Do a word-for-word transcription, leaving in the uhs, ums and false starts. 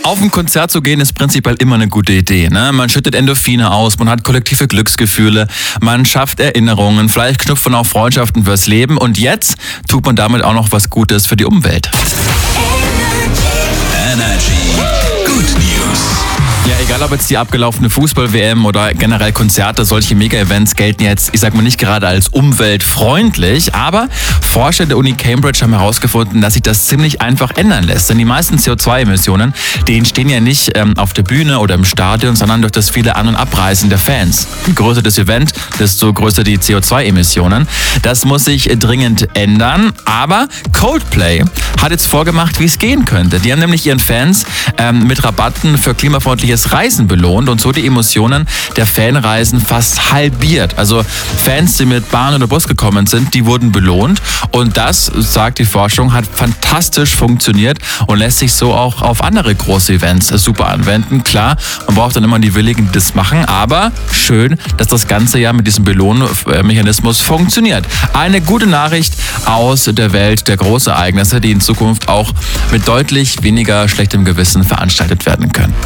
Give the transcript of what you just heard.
Auf ein Konzert zu gehen ist prinzipiell immer eine gute Idee. Ne? Man schüttet Endorphine aus, man hat kollektive Glücksgefühle, man schafft Erinnerungen, vielleicht knüpft man auch Freundschaften fürs Leben und jetzt tut man damit auch noch was Gutes für die Umwelt. Energy Good News. Ja, egal ob jetzt die abgelaufene Fußball-W M oder generell Konzerte, solche Mega-Events gelten jetzt, ich sag mal, nicht gerade als umweltfreundlich, aber Forscher der Uni Cambridge haben herausgefunden, dass sich das ziemlich einfach ändern lässt. Denn die meisten C O zwei Emissionen, die entstehen ja nicht ähm, auf der Bühne oder im Stadion, sondern durch das viele An- und Abreisen der Fans. Je größer das Event, desto größer die C O zwei Emissionen. Das muss sich dringend ändern, aber Coldplay hat jetzt vorgemacht, wie es gehen könnte. Die haben nämlich ihren Fans ähm, mit Rabatten für klimafreundliches Reisen belohnt und so die Emissionen der Fanreisen fast halbiert. Also Fans, die mit Bahn oder Bus gekommen sind, die wurden belohnt und das, sagt die Forschung, hat fantastisch funktioniert und lässt sich so auch auf andere große Events super anwenden. Klar, man braucht dann immer die Willigen, die das machen, aber schön, dass das Ganze ja mit diesem Belohnmechanismus funktioniert. Eine gute Nachricht aus der Welt der Großereignisse, die in Zukunft auch mit deutlich weniger schlechtem Gewissen veranstaltet werden können.